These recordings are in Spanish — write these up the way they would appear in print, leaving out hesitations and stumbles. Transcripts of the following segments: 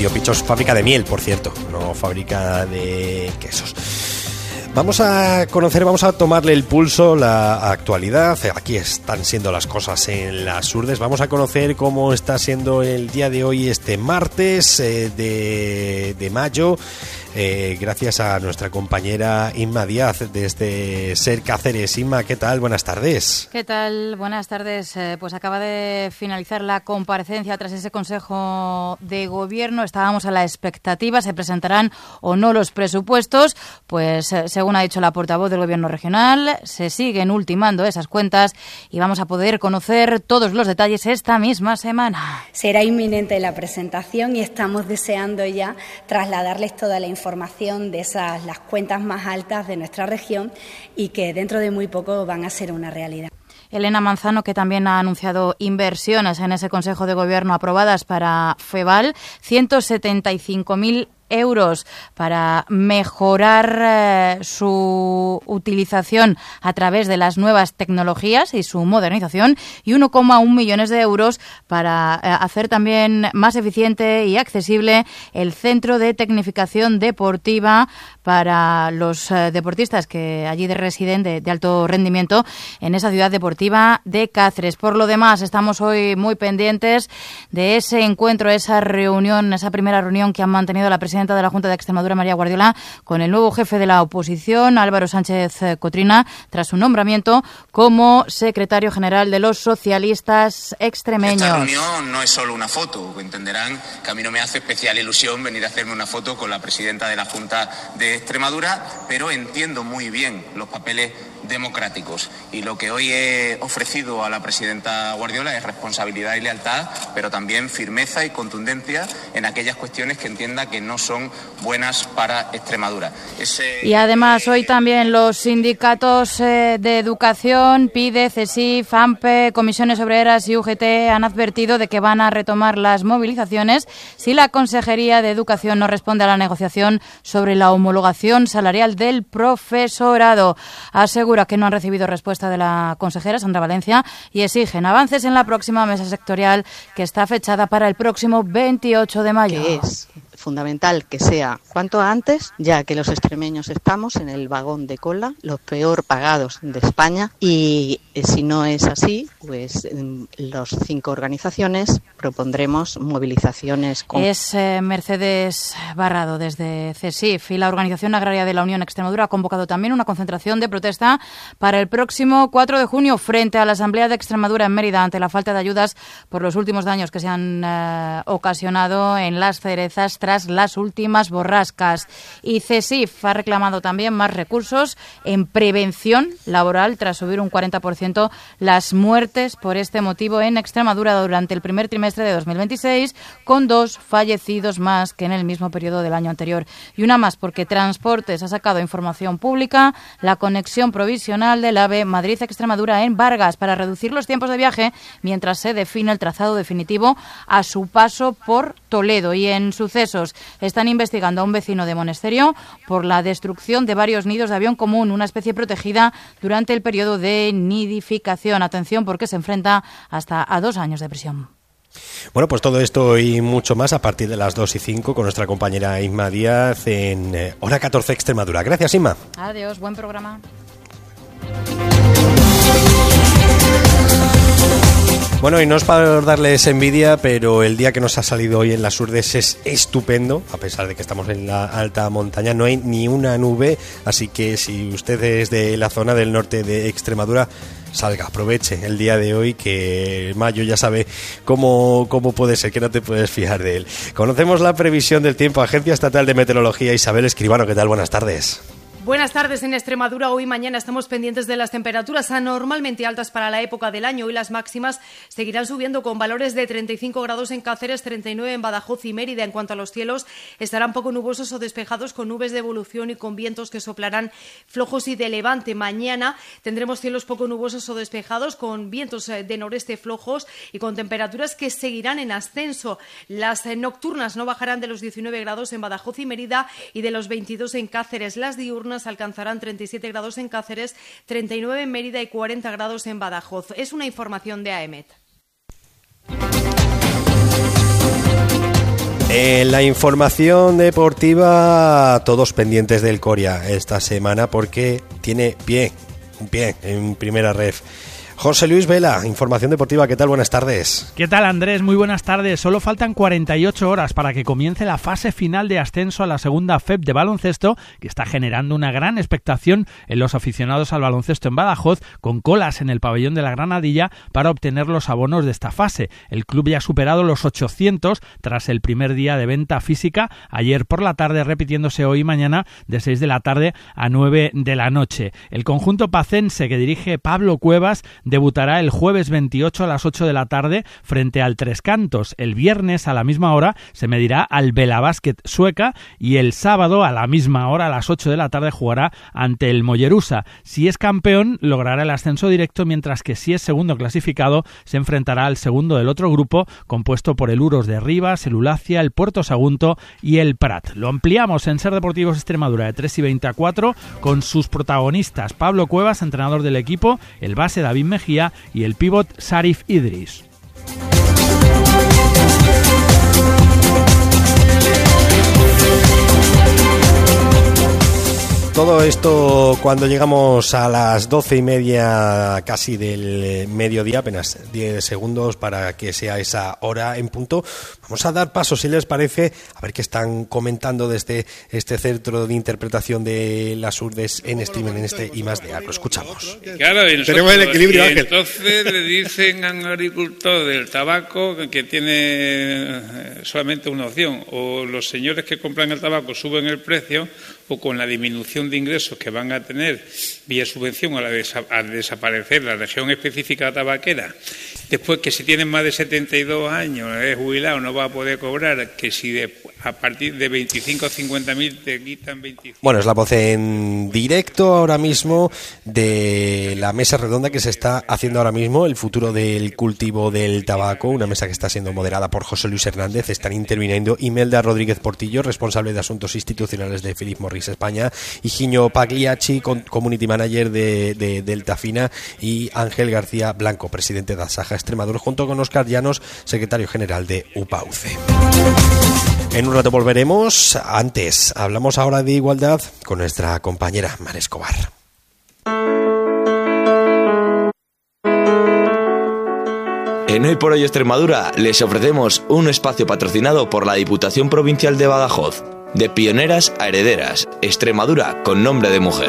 Tío Pichos, fábrica de miel, por cierto, no fábrica de quesos. Vamos a conocer, vamos a tomarle el pulso, la actualidad. Aquí están siendo las cosas en las Urdes. Vamos a conocer cómo está siendo el día de hoy, este martes de mayo. Gracias a nuestra compañera Inma Díaz desde SER Cáceres. Inma, ¿qué tal? Buenas tardes. ¿Qué tal? Buenas tardes. Pues acaba de finalizar la comparecencia tras ese Consejo de Gobierno. Estábamos a la expectativa, ¿se presentarán o no los presupuestos? Pues según ha dicho la portavoz del Gobierno regional, se siguen ultimando esas cuentas y vamos a poder conocer todos los detalles esta misma semana. Será inminente la presentación y estamos deseando ya trasladarles toda la información de las cuentas más altas de nuestra región y que dentro de muy poco van a ser una realidad. Elena Manzano, que también ha anunciado inversiones en ese Consejo de Gobierno aprobadas para FEVAL, 175.000 euros para mejorar su utilización a través de las nuevas tecnologías y su modernización, y 1,1 millones de euros para hacer también más eficiente y accesible el Centro de Tecnificación Deportiva para los deportistas que allí residen de alto rendimiento en esa ciudad deportiva de Cáceres. Por lo demás, estamos hoy muy pendientes de ese encuentro, esa reunión, esa primera reunión que han mantenido la presidenta de la Junta de Extremadura, María Guardiola, con el nuevo jefe de la oposición, Álvaro Sánchez Cotrina, tras su nombramiento como secretario general de los socialistas extremeños. Esta reunión no es solo una foto. Entenderán que a mí no me hace especial ilusión venir a hacerme una foto con la presidenta de la Junta de Extremadura, pero entiendo muy bien los papeles democráticos, y lo que hoy he ofrecido a la presidenta Guardiola es responsabilidad y lealtad, pero también firmeza y contundencia en aquellas cuestiones que entienda que no son buenas para Extremadura. Y además hoy también los sindicatos de educación, PIDE, CESIF, AMPE, Comisiones Obreras y UGT han advertido de que van a retomar las movilizaciones si la Consejería de Educación no responde a la negociación sobre la homologación salarial del profesorado. Asegura que no han recibido respuesta de la consejera Sandra Valencia y exigen avances en la próxima mesa sectorial, que está fechada para el próximo 28 de mayo. Que es fundamental que sea cuanto antes, ya que los extremeños estamos en el vagón de cola, los peor pagados de España, y si no es así, pues las 5 organizaciones propondremos movilizaciones. Es Mercedes Barrado desde CESIF, y la Organización Agraria de la Unión Extremadura ha convocado también una concentración de protesta para el próximo 4 de junio frente a la Asamblea de Extremadura en Mérida, ante la falta de ayudas por los últimos daños que se han ocasionado en las cerezas tras las últimas borrascas. Y CESIF ha reclamado también más recursos en prevención laboral tras subir un 40% las muertes por este motivo en Extremadura durante el primer trimestre de 2026, con 2 fallecidos más que en el mismo periodo del año anterior. Y una más porque Transportes ha sacado información pública la conexión provisional del AVE Madrid-Extremadura en Vargas para reducir los tiempos de viaje mientras se define el trazado definitivo a su paso por Toledo. Y en sucesos, están investigando a un vecino de Monesterio por la destrucción de varios nidos de avión común, una especie protegida durante el periodo de nidificación. Atención, porque se enfrenta hasta a 2 años de prisión. Bueno, pues todo esto y mucho más a partir de las 2:05 con nuestra compañera Inma Díaz en Hora 14 Extremadura. Gracias, Inma. Adiós, buen programa. Bueno, y no es para darles envidia, pero el día que nos ha salido hoy en las Urdes es estupendo, a pesar de que estamos en la alta montaña, no hay ni una nube, así que si usted es de la zona del norte de Extremadura, salga, aproveche el día de hoy, que mayo ya sabe cómo puede ser, que no te puedes fiar de él. Conocemos la previsión del tiempo, Agencia Estatal de Meteorología. Isabel Escribano, ¿qué tal? Buenas tardes. Buenas tardes. En Extremadura hoy y mañana estamos pendientes de las temperaturas anormalmente altas para la época del año. Hoy las máximas seguirán subiendo con valores de 35 grados en Cáceres, 39 en Badajoz y Mérida. En cuanto a los cielos, estarán poco nubosos o despejados con nubes de evolución y con vientos que soplarán flojos y de levante. Mañana tendremos cielos poco nubosos o despejados con vientos de noreste flojos y con temperaturas que seguirán en ascenso. Las nocturnas no bajarán de los 19 grados en Badajoz y Mérida y de los 22 en Cáceres. Las diurnas alcanzarán 37 grados en Cáceres, 39 en Mérida y 40 grados en Badajoz. Es una información de AEMET. En la información deportiva, todos pendientes del Coria esta semana porque tiene un pie en primera ref. José Luis Vela, información deportiva, ¿qué tal? Buenas tardes. ¿Qué tal, Andrés? Muy buenas tardes. Solo faltan 48 horas para que comience la fase final de ascenso a la segunda FEP de baloncesto, que está generando una gran expectación en los aficionados al baloncesto en Badajoz, con colas en el pabellón de la Granadilla para obtener los abonos de esta fase. El club ya ha superado los 800 tras el primer día de venta física, ayer por la tarde, repitiéndose hoy y mañana de 6 de la tarde a 9 de la noche. El conjunto pacense que dirige Pablo Cuevas debutará el jueves 28 a las 8 de la tarde frente al Tres Cantos. El viernes a la misma hora se medirá al Vela Basket Sueca y el sábado a la misma hora, a las 8 de la tarde, jugará ante el Mollerusa. Si es campeón, logrará el ascenso directo, mientras que si es segundo clasificado, se enfrentará al segundo del otro grupo, compuesto por el Uros de Rivas, el Ulacia, el Puerto Sagunto y el Prat. Lo ampliamos en Ser Deportivos Extremadura de 3 y 20 a 4 con sus protagonistas: Pablo Cuevas, entrenador del equipo, el base David Mejía y el pívot Sarif Idris. Todo esto cuando llegamos a las 12:30 casi del mediodía, apenas 10 segundos para que sea esa hora en punto. Vamos a dar paso, si les parece, a ver qué están comentando desde este centro de interpretación de las urdes en streaming, en este I+D. Lo escuchamos. Claro, tenemos el equilibrio, Ángel. Entonces le dicen a un agricultor del tabaco que tiene solamente una opción: o los señores que compran el tabaco suben el precio, o con la disminución de ingresos que van a tener vía subvención al desaparecer la región específica tabaquera, después que si tienen más de 72 años, es jubilado, no va a poder cobrar, que si a partir de 25 o 50.000 te quitan 25. Bueno, es la voz en directo ahora mismo de la mesa redonda que se está haciendo ahora mismo, el futuro del cultivo del tabaco, una mesa que está siendo moderada por José Luis Hernández. Están interviniendo Imelda Rodríguez Portillo, responsable de Asuntos Institucionales de Philip Morris España, y Giño Pagliacci, Community Manager de Deltafina, y Ángel García Blanco, presidente de Asaja Extremadura, junto con Óscar Llanos, secretario general de UPAUCE. En un rato volveremos. Antes, hablamos ahora de igualdad con nuestra compañera Mar Escobar. En Hoy por Hoy Extremadura les ofrecemos un espacio patrocinado por la Diputación Provincial de Badajoz. De pioneras a herederas, Extremadura con nombre de mujer.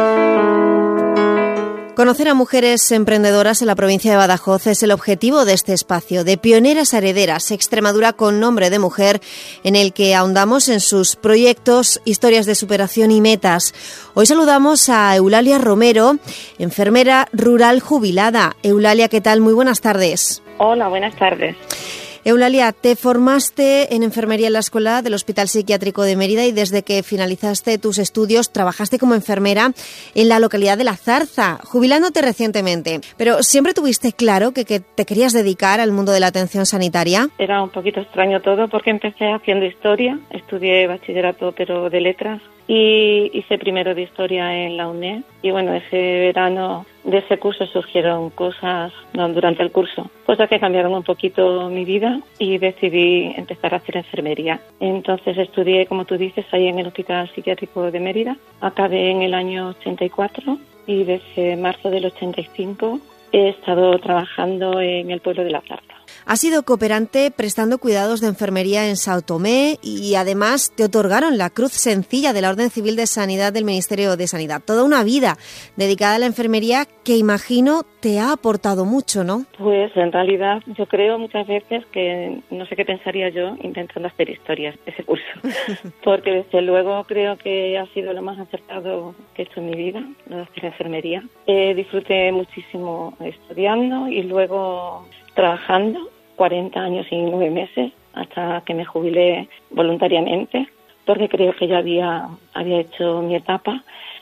Conocer a mujeres emprendedoras en la provincia de Badajoz es el objetivo de este espacio, de pioneras a herederas, Extremadura con nombre de mujer, en el que ahondamos en sus proyectos, historias de superación y metas. Hoy saludamos a Eulalia Romero, enfermera rural jubilada. Eulalia, ¿qué tal? Muy buenas tardes. Hola, buenas tardes. Eulalia, te formaste en enfermería en la Escuela del Hospital Psiquiátrico de Mérida y desde que finalizaste tus estudios trabajaste como enfermera en la localidad de La Zarza, jubilándote recientemente. Pero ¿siempre tuviste claro que te querías dedicar al mundo de la atención sanitaria? Era un poquito extraño todo porque empecé haciendo historia, estudié bachillerato pero de letras y hice primero de historia en la UNED. Y bueno, ese verano de ese curso surgieron cosas durante el curso, cosas que cambiaron un poquito mi vida y decidí empezar a hacer enfermería. Entonces estudié, como tú dices, ahí en el Hospital Psiquiátrico de Mérida. Acabé en el año 84 y desde marzo del 85 he estado trabajando en el pueblo de La Zarza. Has sido cooperante prestando cuidados de enfermería en Sao Tomé y además te otorgaron la Cruz Sencilla de la Orden Civil de Sanidad del Ministerio de Sanidad. Toda una vida dedicada a la enfermería que imagino te ha aportado mucho, ¿no? Pues en realidad yo creo muchas veces que no sé qué pensaría yo intentando hacer historias ese curso. Porque desde luego creo que ha sido lo más acertado que he hecho en mi vida, lo de hacer enfermería. Disfruté muchísimo estudiando y luego trabajando 40 años y 9 meses hasta que me jubilé voluntariamente porque creo que ya había hecho mi etapa.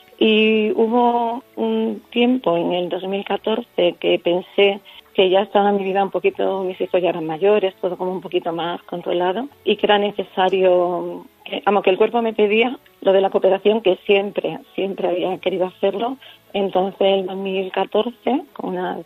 Y hubo un tiempo en el 2014 que pensé que ya estaba mi vida un poquito, mis hijos ya eran mayores, todo como un poquito más controlado y que era necesario, que el cuerpo me pedía lo de la cooperación, que siempre había querido hacerlo. Entonces, en el 2014,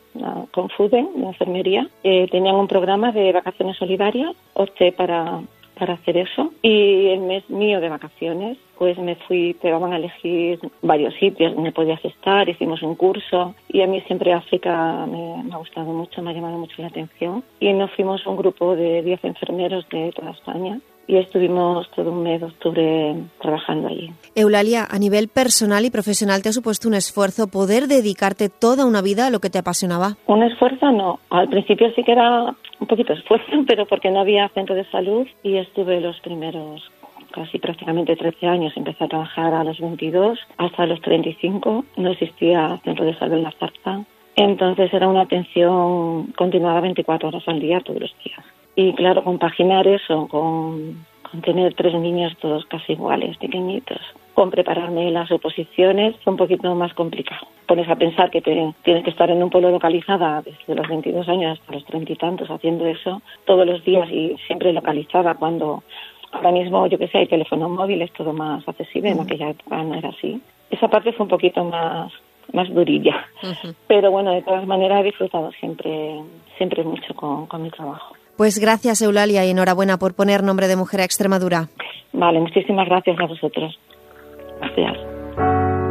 con FUDE, de enfermería, tenían un programa de vacaciones solidarias. Opté para para hacer eso. Y el mes mío de vacaciones, pues me fui, te daban a elegir varios sitios donde podías estar, hicimos un curso y a mí siempre África me ha gustado mucho, me ha llamado mucho la atención. Y nos fuimos un grupo de 10 enfermeros de toda España y estuvimos todo un mes de octubre trabajando allí. Eulalia, a nivel personal y profesional, ¿te ha supuesto un esfuerzo poder dedicarte toda una vida a lo que te apasionaba? Un esfuerzo no. Al principio sí que era un poquito esfuerzo, pero porque no había centro de salud y estuve los primeros casi prácticamente 13 años. Empecé a trabajar a los 22 hasta los 35. No existía centro de salud en La Zarza. Entonces era una atención continuada 24 horas al día, todos los días. Y claro, compaginar eso con tener 3 niños todos casi iguales, pequeñitos, con prepararme las oposiciones fue un poquito más complicado. Pones a pensar que tienes que estar en un pueblo localizada desde los 22 años hasta los 30 y tantos haciendo eso todos los días y siempre localizada cuando ahora mismo, yo que sé, hay teléfono móvil, es todo más accesible, en aquella época no era así. Esa parte fue un poquito más durilla. Pero bueno, de todas maneras he disfrutado siempre mucho con mi trabajo. Pues gracias, Eulalia, y enhorabuena por poner nombre de mujer a Extremadura. Vale, muchísimas gracias a vosotros. Gracias.